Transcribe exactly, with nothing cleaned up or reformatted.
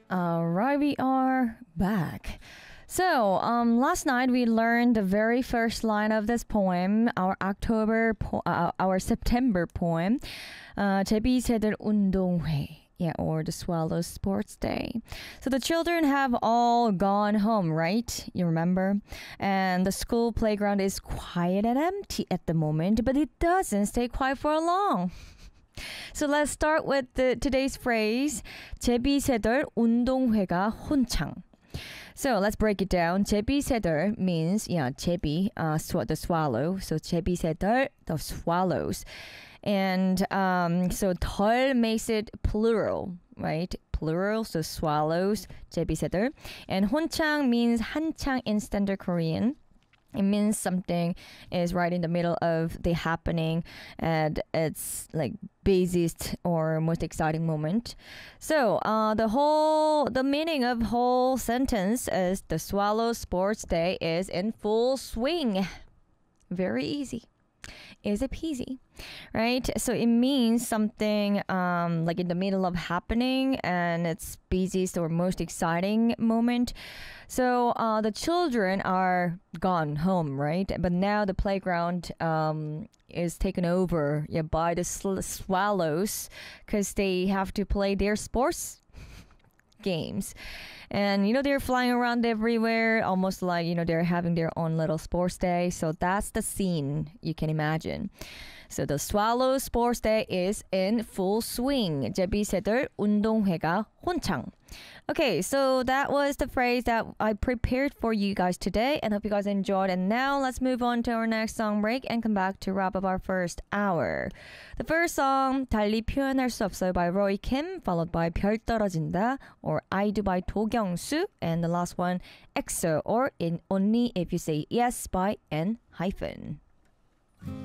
All right, we are back. So, um, last night we learned the very first line of this poem, our October, po- uh, our September poem, uh, 제비새들 운동회. Yeah, or the Swallow Sports Day. So the children have all gone home, right? You remember? And the school playground is quiet and empty at the moment, but it doesn't stay quiet for long. So let's start with the, today's phrase. 제비새들 운동회가 혼창. So let's break it down. 제비새들 means, yeah, 제비, uh, sw- the swallow. So 제비새들, the swallows. And um, so 덜 makes it plural, right? Plural, so swallows, 제비새들. And 혼창 means 한창 in Standard Korean. It means something is right in the middle of the happening and it's like busiest or most exciting moment. So uh, the whole, the meaning of whole sentence is the Swallow Sports Day is in full swing. Very easy. Easy peasy, right? So it means something um, like in the middle of happening and it's busiest or most exciting moment. So uh, the children are gone home, right? But now the playground um, is taken over yeah, by the sl- swallows because they have to play their sports games. And, you know, they're flying around everywhere, almost like, you know, they're having their own little sports day. So that's the scene you can imagine. So the Swallow Sports Day is in full swing. 제비새들 운동회가 혼창. Okay, so that was the phrase that I prepared for you guys today and hope you guys enjoyed. And now let's move on to our next song break and come back to wrap up our first hour. The first song, 달리 표현할 수 없어요 by Roy Kim, followed by 별 떨어진다 or I Do by 도경수, and the last one, EXO or in Only If You Say Yes by N hyphen.